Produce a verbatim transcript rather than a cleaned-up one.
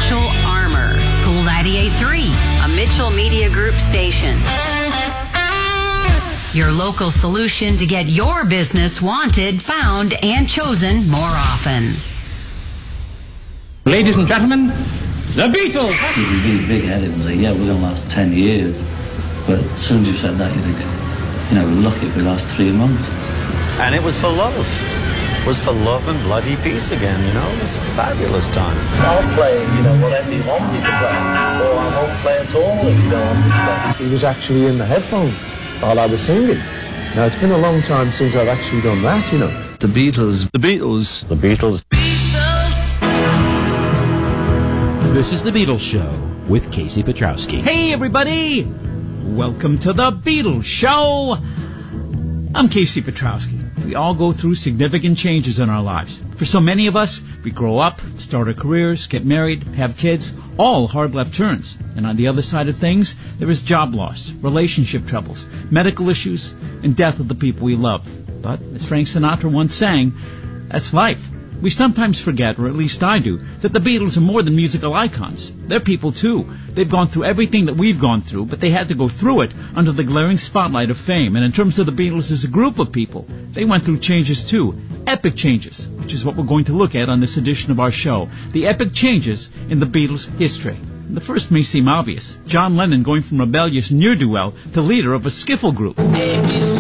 Mitchell Armor. Cool ninety-eight point three, a Mitchell Media Group station. Your local solution to get your business wanted, found, and chosen more often. Ladies and gentlemen, the Beatles! You can be big-headed and say, yeah, we're going to last ten years. But as soon as you said that, you think, you know, we're lucky if we last three months. And it was for love. It was for love and bloody peace again, you know? It was a fabulous time. I'll play, you know, whatever you want me to play. Or I won't play at all if you don't want me to play. He was actually in the headphones while I was singing. Now, it's been a long time since I've actually done that, you know. The Beatles. The Beatles. The Beatles. This is The Beatles Show with Casey Petrowski. Hey, everybody! Welcome to The Beatles Show! I'm Casey Petrowski. We all go through significant changes in our lives. For so many of us, we grow up, start our careers, get married, have kids, all hard left turns. And on the other side of things, there is job loss, relationship troubles, medical issues, and death of the people we love. But, as Frank Sinatra once sang, that's life. We sometimes forget, or at least I do, that the Beatles are more than musical icons. They're people too. They've gone through everything that we've gone through, but they had to go through it under the glaring spotlight of fame. And in terms of the Beatles as a group of people, they went through changes too. Epic changes, which is what we're going to look at on this edition of our show. The epic changes in the Beatles' history. The first may seem obvious. John Lennon going from rebellious ne'er-do-well to leader of a skiffle group.